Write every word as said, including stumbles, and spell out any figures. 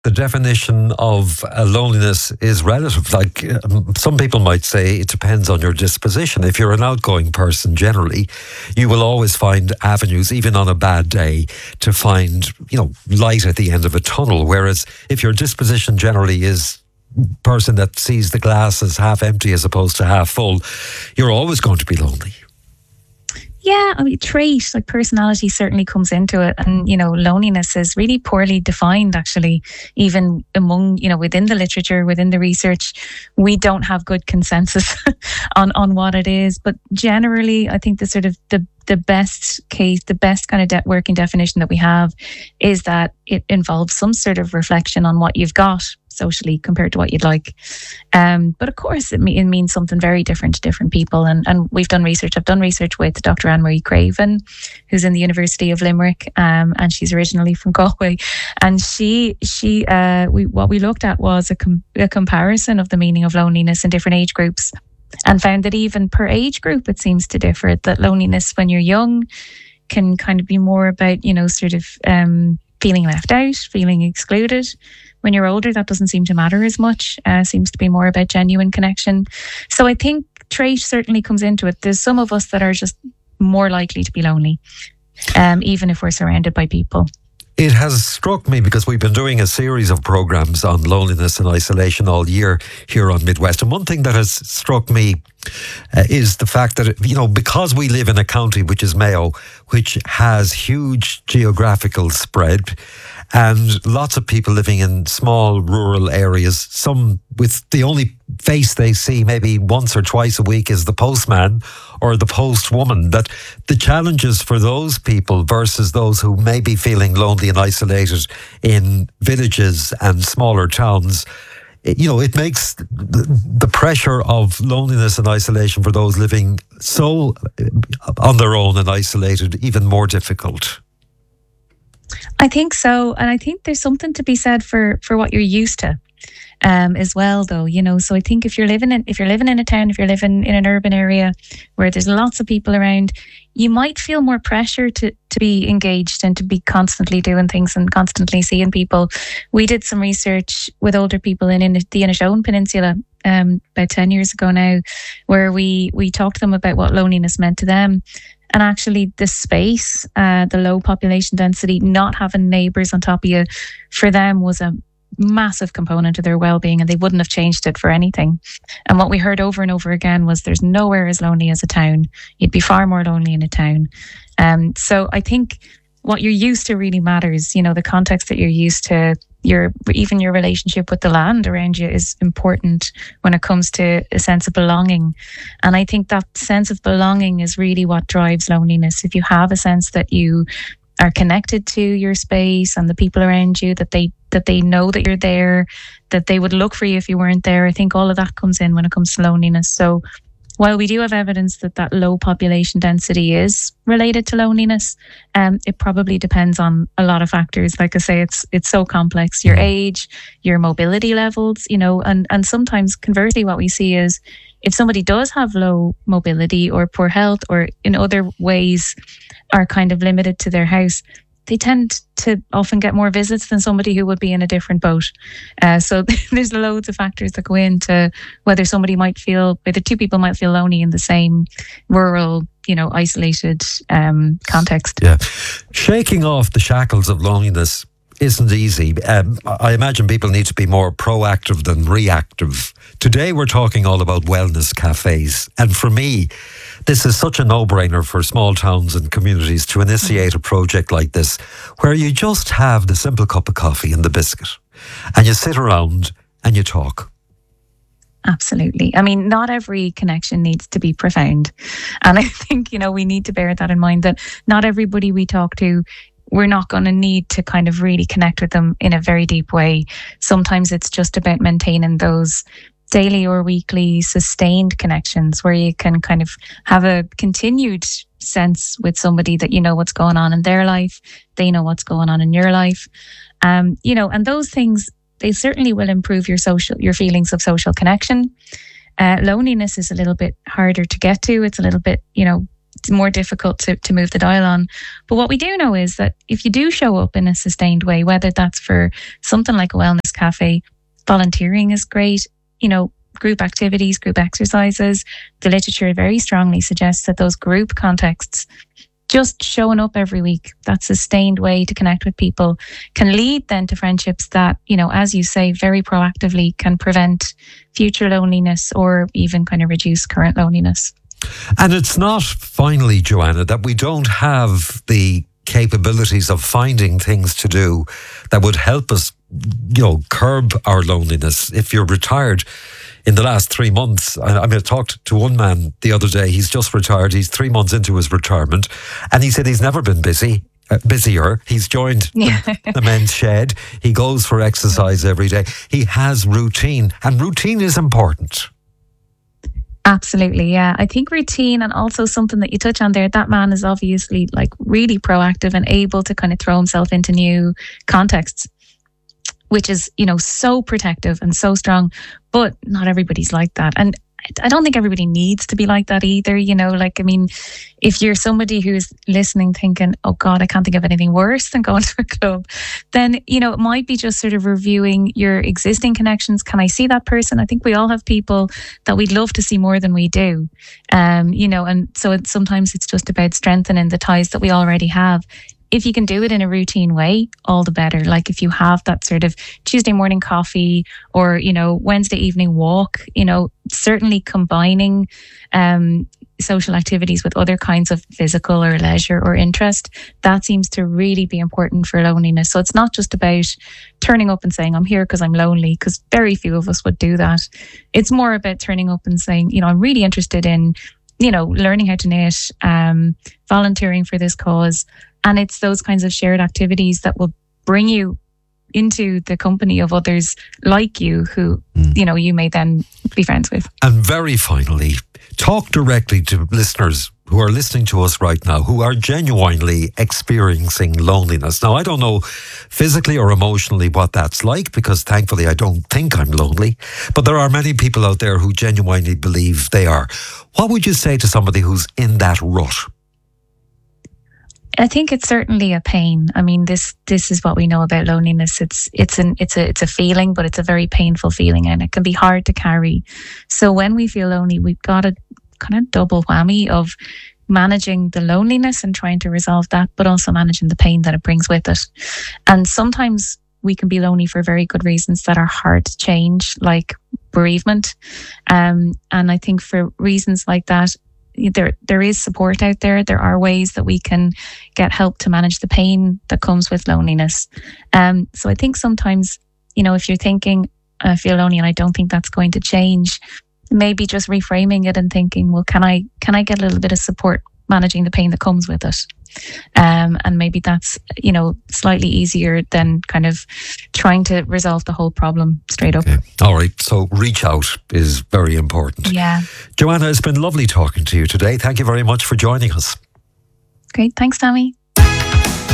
the definition of uh, loneliness is relative. Like um, some people might say it depends on your disposition. If you're an outgoing person, generally, you will always find avenues, even on a bad day, to find, you know, light at the end of a tunnel. Whereas if your disposition generally is person that sees the glass as half empty as opposed to half full, you're always going to be lonely. Yeah, I mean, trait, like personality certainly comes into it. And, you know, loneliness is really poorly defined, actually, even among, you know, within the literature, within the research. We don't have good consensus on, on what it is. But generally, I think the sort of the, the best case, the best kind of de- working definition that we have is that it involves some sort of reflection on what you've got socially compared to what you'd like. Um, but of course, it, me- it means something very different to different people. And, and we've done research. I've done research with Doctor Anne-Marie Craven, who's in the University of Limerick, um, and she's originally from Galway. And she, she, uh, we what we looked at was a, com- a comparison of the meaning of loneliness in different age groups, and found that even per age group, it seems to differ. That loneliness when you're young can kind of be more about, you know, sort of um, feeling left out, feeling excluded. When you're older, that doesn't seem to matter as much. Uh, seems to be more about genuine connection. So I think trait certainly comes into it. There's some of us that are just more likely to be lonely, um, even if we're surrounded by people. It has struck me, because we've been doing a series of programmes on loneliness and isolation all year here on Midwest. And one thing that has struck me uh, is the fact that, you know, because we live in a county which is Mayo, which has huge geographical spread, and lots of people living in small rural areas, some with the only face they see maybe once or twice a week is the postman or the postwoman, that the challenges for those people versus those who may be feeling lonely and isolated in villages and smaller towns, you know, it makes the pressure of loneliness and isolation for those living so on their own and isolated even more difficult. I think so. And I think there's something to be said for, for what you're used to um, as well, though, you know. So I think if you're living in, if you're living in a town, if you're living in an urban area where there's lots of people around, you might feel more pressure to, to be engaged and to be constantly doing things and constantly seeing people. We did some research with older people in, in the Inishowen Peninsula um, about ten years ago now, where we, we talked to them about what loneliness meant to them. And actually the space, uh, the low population density, not having neighbours on top of you, for them was a massive component of their well-being, and they wouldn't have changed it for anything. And what we heard over and over again was there's nowhere as lonely as a town. You'd be far more lonely in a town. Um, so I think what you're used to really matters. You know, the context that you're used to, your even your relationship with the land around you is important when it comes to a sense of belonging. And I think that sense of belonging is really what drives loneliness. If you have a sense that you are connected to your space and the people around you, that they that they know that you're there, that they would look for you if you weren't there, I think all of that comes in when it comes to loneliness. So while we do have evidence that that low population density is related to loneliness, um, it probably depends on a lot of factors. Like I say, it's it's so complex. Your age, your mobility levels, you know, and, and sometimes conversely what we see is if somebody does have low mobility or poor health or in other ways are kind of limited to their house, they tend to often get more visits than somebody who would be in a different boat. Uh, so there's loads of factors that go into whether somebody might feel, whether two people might feel lonely in the same rural, you know, isolated um, context. Yeah. Shaking off the shackles of loneliness isn't easy. Um, I imagine people need to be more proactive than reactive. Today we're talking all about wellness cafes. And for me, this is such a no-brainer for small towns and communities to initiate a project like this, where you just have the simple cup of coffee and the biscuit, and you sit around and you talk. Absolutely. I mean, not every connection needs to be profound. And I think, you know, we need to bear that in mind, that not everybody we talk to, we're not going to need to kind of really connect with them in a very deep way. Sometimes it's just about maintaining those daily or weekly sustained connections where you can kind of have a continued sense with somebody that you know what's going on in their life, they know what's going on in your life. Um, you know, and those things, they certainly will improve your social, your feelings of social connection. Uh, loneliness is a little bit harder to get to. It's a little bit, you know, more difficult to, to move the dial on. But what we do know is that if you do show up in a sustained way, whether that's for something like a wellness cafe, volunteering is great, you know, group activities, group exercises. The literature very strongly suggests that those group contexts, just showing up every week, that sustained way to connect with people, can lead then to friendships that, you know, as you say, very proactively can prevent future loneliness or even kind of reduce current loneliness. And it's not, finally, Joanna, that we don't have the capabilities of finding things to do that would help us, you know, curb our loneliness. If you're retired in the last three months, I, I mean, I talked to one man the other day, he's just retired, he's three months into his retirement, and he said he's never been busy. Uh, busier. He's joined yeah. the, the men's shed. He goes for exercise every day. He has routine, and routine is important. Absolutely, yeah. I think routine, and also something that you touch on there, that man is obviously like really proactive and able to kind of throw himself into new contexts, which is, you know, so protective and so strong. But not everybody's like that. And I don't think everybody needs to be like that either. You know, like, I mean, if you're somebody who's listening thinking, oh God, I can't think of anything worse than going to a club, then, you know, it might be just sort of reviewing your existing connections. Can I see that person? I think we all have people that we'd love to see more than we do. Um, you know, and so it, sometimes it's just about strengthening the ties that we already have. If you can do it in a routine way, all the better. Like if you have that sort of Tuesday morning coffee or, you know, Wednesday evening walk, you know, certainly combining um, social activities with other kinds of physical or leisure or interest, that seems to really be important for loneliness. So it's not just about turning up and saying, I'm here because I'm lonely, because very few of us would do that. It's more about turning up and saying, you know, I'm really interested in, you know, learning how to knit, um, volunteering for this cause. And it's those kinds of shared activities that will bring you into the company of others like you who, mm. you know, you may then be friends with. And very finally, talk directly to listeners who are listening to us right now, who are genuinely experiencing loneliness. Now, I don't know physically or emotionally what that's like, because thankfully I don't think I'm lonely, but there are many people out there who genuinely believe they are. What would you say to somebody who's in that rut? I think it's certainly a pain. I mean, this this is what we know about loneliness. It's it's an it's a it's a feeling, but it's a very painful feeling, and it can be hard to carry. So when we feel lonely, we've got a kind of double whammy of managing the loneliness and trying to resolve that, but also managing the pain that it brings with it. And sometimes we can be lonely for very good reasons that are hard to change, like bereavement. Um, and I think for reasons like that, there there is support out there. There are ways that we can get help to manage the pain that comes with loneliness. Um, so I think sometimes, you know, if you're thinking, I feel lonely and I don't think that's going to change, maybe just reframing it and thinking, well, can I can I get a little bit of support managing the pain that comes with it? Um, and maybe that's, you know, slightly easier than kind of trying to resolve the whole problem straight up. Okay. All right. So reach out is very important. Yeah. Joanna, it's been lovely talking to you today. Thank you very much for joining us. Great. Thanks, Tammy.